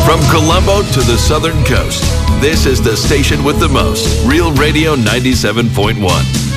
From Colombo to the southern coast, this is the station with the most. Real Radio 97.1.